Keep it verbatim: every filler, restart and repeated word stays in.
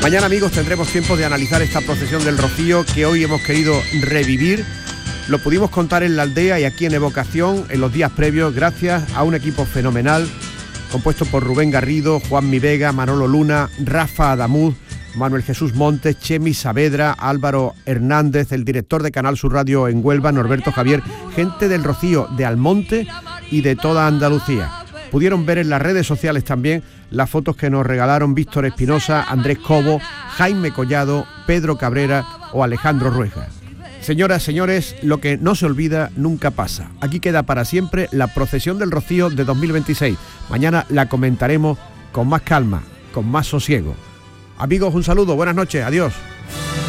Mañana, amigos, tendremos tiempo de analizar esta procesión del Rocío que hoy hemos querido revivir. Lo pudimos contar en la aldea y aquí en Evocación en los días previos gracias a un equipo fenomenal compuesto por Rubén Garrido, Juan Mi Vega, Manolo Luna, Rafa Adamuz, Manuel Jesús Montes, Chemi Saavedra, Álvaro Hernández, el director de Canal Sur Radio en Huelva, Norberto Javier, gente del Rocío, de Almonte y de toda Andalucía. Pudieron ver en las redes sociales también las fotos que nos regalaron Víctor Espinosa, Andrés Cobo, Jaime Collado, Pedro Cabrera o Alejandro Rueja. Señoras, señores, lo que no se olvida nunca pasa. Aquí queda para siempre la procesión del Rocío de dos mil veintiséis. Mañana la comentaremos con más calma, con más sosiego. Amigos, un saludo, buenas noches, adiós.